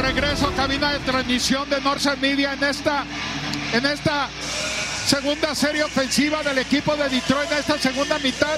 regreso a cabina de transmisión de Northern Media en esta segunda serie ofensiva del equipo de Detroit, en esta segunda mitad.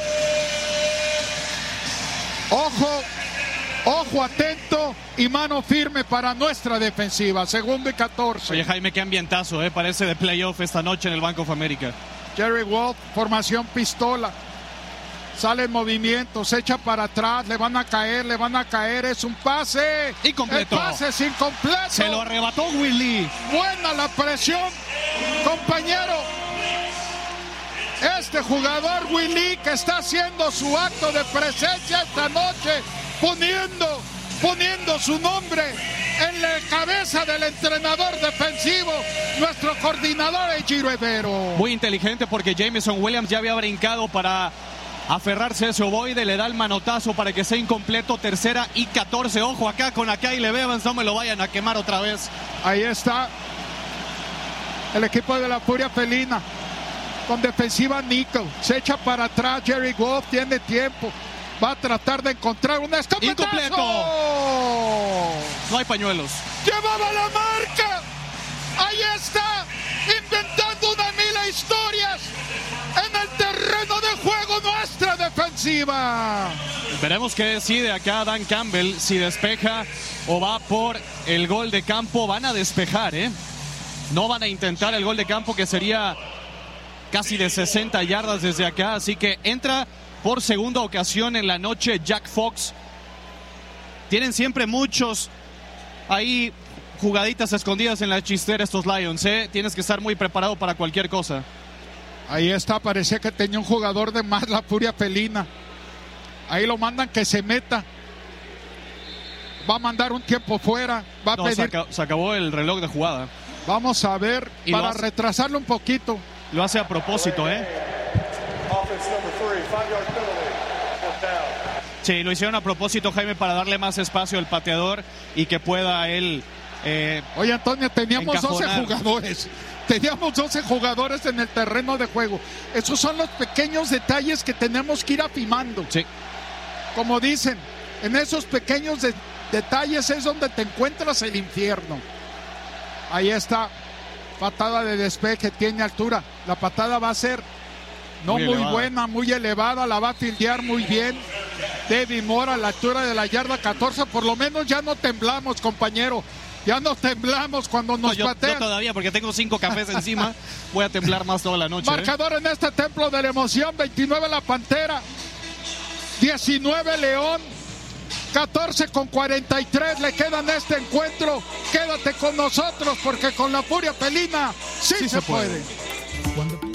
Ojo atento y mano firme para nuestra defensiva. Segundo y 14. Oye, Jaime, qué ambientazo, parece de playoff esta noche en el Bank of America. Jerry Wolf, formación pistola. Sale en movimiento, se echa para atrás, le van a caer, es un pase. Incompleto. El pase es incompleto. Se lo arrebató Willie. Buena la presión, compañero. Este jugador Willie que está haciendo su acto de presencia esta noche, poniendo su nombre en la cabeza del entrenador defensivo, nuestro coordinador Ejiro Evero. Muy inteligente porque Jameson Williams ya había brincado para aferrarse a ese ovoide, le da el manotazo para que sea incompleto. Tercera y 14. Ojo acá con Kyle Evans, no me lo vayan a quemar otra vez. Ahí está el equipo de la Furia Felina con defensiva nickel, se echa para atrás. Jerry Wolf tiene tiempo, va a tratar de encontrar un escopetazo. Incompleto. No hay pañuelos. Llevaba la marca. Ahí está, inventando una mil historias en el terreno de juego nuestra defensiva. Veremos qué decide acá Dan Campbell, si despeja o va por el gol de campo. Van a despejar, no van a intentar el gol de campo, que sería casi de 60 yardas desde acá. Así que entra por segunda ocasión en la noche Jack Fox. Tienen siempre muchos ahí jugaditas escondidas en la chistera estos Lions, Tienes que estar muy preparado para cualquier cosa. Ahí está, parecía que tenía un jugador de más la Furia Felina. Ahí lo mandan que se meta. Va a mandar un tiempo fuera. Va a pedir... se acabó el reloj de jugada. Vamos a ver, y para retrasarlo un poquito. Lo hace a propósito, Sí, lo hicieron a propósito, Jaime, para darle más espacio al pateador y que pueda él... Oye, Antonio, teníamos encajonar. 12 jugadores. Teníamos 12 jugadores en el terreno de juego. Esos son los pequeños detalles que tenemos que ir afimando. Sí. Como dicen, en esos pequeños detalles es donde te encuentras el infierno. Ahí está. Patada de despeje, tiene altura. La patada va a ser muy buena, muy elevada. La va a fildear muy bien David Moore a la altura de la yarda 14. Por lo menos ya no temblamos, compañero. Ya no temblamos cuando nos patean. Yo todavía, porque tengo 5 cafés encima. Voy a temblar más toda la noche. Marcador en este templo de la emoción: 29 la Pantera, 19 León, 14:43 le quedan este encuentro. Quédate con nosotros porque con la Furia Felina sí se puede.